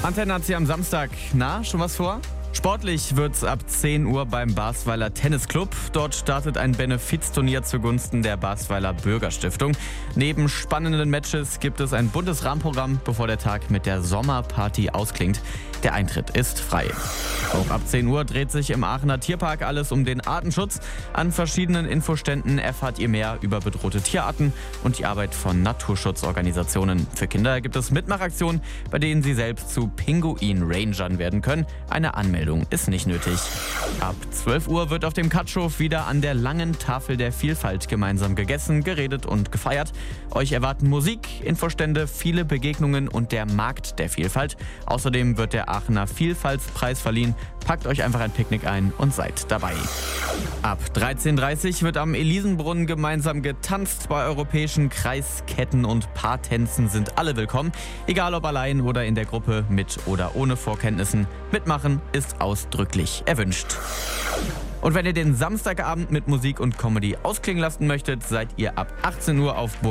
Antenne hat sie am Samstag. Na, schon was vor? Sportlich wird's ab 10 Uhr beim Basweiler Tennisclub. Dort startet ein Benefizturnier zugunsten der Basweiler Bürgerstiftung. Neben spannenden Matches gibt es ein buntes Rahmenprogramm, bevor der Tag mit der Sommerparty ausklingt. Der Eintritt ist frei. Auch ab 10 Uhr dreht sich im Aachener Tierpark alles um den Artenschutz. An verschiedenen Infoständen erfahrt ihr mehr über bedrohte Tierarten und die Arbeit von Naturschutzorganisationen. Für Kinder gibt es Mitmachaktionen, bei denen sie selbst zu Pinguin-Rangern werden können. Eine Anmeldung ist nicht nötig. Ab 12 Uhr wird auf dem Katschhof wieder an der langen Tafel der Vielfalt gemeinsam gegessen, geredet und gefeiert. Euch erwarten Musik, Infostände, viele Begegnungen und der Markt der Vielfalt. Außerdem wird der Aachener Vielfaltspreis verliehen. Packt euch einfach ein Picknick ein und seid dabei. Ab 13:30 Uhr wird am Elisenbrunnen gemeinsam getanzt. Bei europäischen Kreisketten und Paartänzen sind alle willkommen. Egal ob allein oder in der Gruppe, mit oder ohne Vorkenntnissen. Mitmachen ist ausdrücklich erwünscht. Und wenn ihr den Samstagabend mit Musik und Comedy ausklingen lassen möchtet, seid ihr ab 18 Uhr auf